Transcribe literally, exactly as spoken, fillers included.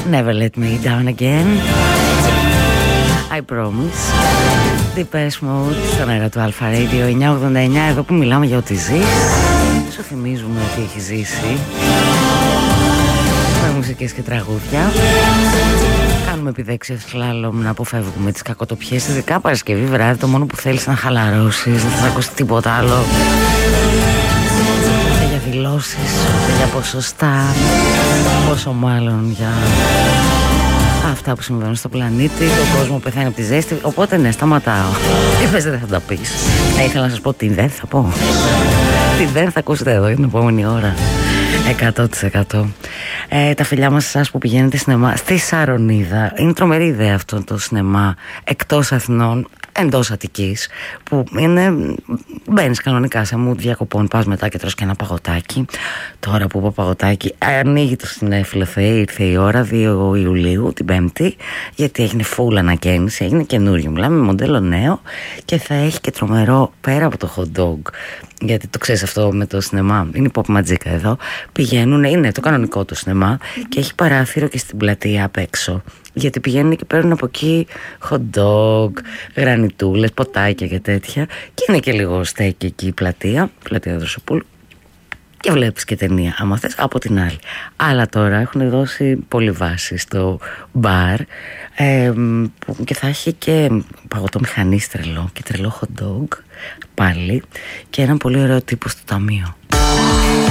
Never let me down again. I promise. Depeche Mode στον αέρα του Alpha Radio εννιακόσια ογδόντα εννιά, εδώ που μιλάμε για ό,τι ζεις. Σου θυμίζουμε τι έχει ζήσει με μουσικές και τραγούδια. Κάνουμε επιδέξεις σλάλομ να αποφεύγουμε τις κακοτοπιές. Ειδικά Παρασκευή βράδυ, το μόνο που θέλεις να χαλαρώσεις, δεν θα ακούσει τίποτα άλλο. Και για δηλώσεις, για ποσοστά, πόσο μάλλον για αυτά που συμβαίνουν στο πλανήτη. Ο κόσμο πεθαίνει από τη ζέστη. Οπότε ναι, σταματάω. Είπες δεν θα τα πεις. Θα ήθελα να σας πω τι δεν θα πω. Τι δεν θα ακούσετε εδώ την επόμενη ώρα. εκατό τοις εκατό. Ε, τα φιλιά μας εσάς που πηγαίνετε σινεμά στη Σαρονίδα. Είναι τρομερή ιδέα αυτό το σινεμά εκτός Αθηνών, εντός Αττικής, που είναι, μπαίνεις κανονικά σε mood διακοπών, πας μετά και τρως και ένα παγωτάκι. Τώρα που είπα παγωτάκι, ανοίγει το Συνέφιλο Θεέ, ήρθε η ώρα δύο Ιουλίου, την Πέμπτη, γιατί έγινε full ανακαίνιση, έγινε καινούριο, μιλάμε με μοντέλο νέο και θα έχει και τρομερό, πέρα από το hot dog, γιατί το ξέρεις αυτό με το σινεμά, είναι pop ματζίκα εδώ, πηγαίνουν, είναι το κανονικό του σινεμά και έχει παράθυρο και στην πλατεία απ' έξω. Γιατί πηγαίνουν και παίρνουν από εκεί hot dog, γρανιτούλες, ποτάκια και τέτοια. Και είναι και λίγο στέκι εκεί η πλατεία, πλατεία Δροσοπούλου. Και βλέπεις και ταινία, άμα θες, από την άλλη. Αλλά τώρα έχουν δώσει πολύ βάση στο μπαρ ε, και θα έχει και παγωτό μηχανή τρελό και τρελό hot dog πάλι και ένα πολύ ωραίο τύπο στο ταμείο.